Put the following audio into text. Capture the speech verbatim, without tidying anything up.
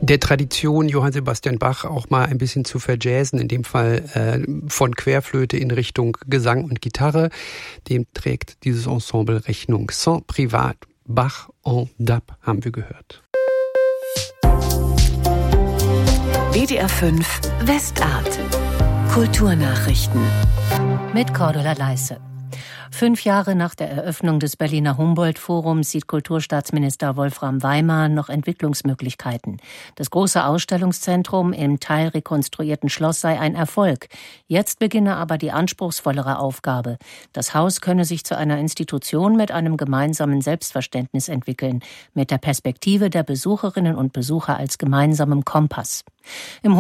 der Tradition, Johann Sebastian Bach auch mal ein bisschen zu verjazzen, in dem Fall äh, von Querflöte in Richtung Gesang und Gitarre. Dem trägt dieses Ensemble Rechnung. Sans Privat, Bach en Dab haben wir gehört. W D R fünf Westart. Kulturnachrichten. Mit Cordula Leisse. Fünf Jahre nach der Eröffnung des Berliner Humboldt-Forums sieht Kulturstaatsminister Wolfram Weimar noch Entwicklungsmöglichkeiten. Das große Ausstellungszentrum im teilrekonstruierten Schloss sei ein Erfolg. Jetzt beginne aber die anspruchsvollere Aufgabe. Das Haus könne sich zu einer Institution mit einem gemeinsamen Selbstverständnis entwickeln, mit der Perspektive der Besucherinnen und Besucher als gemeinsamem Kompass. Im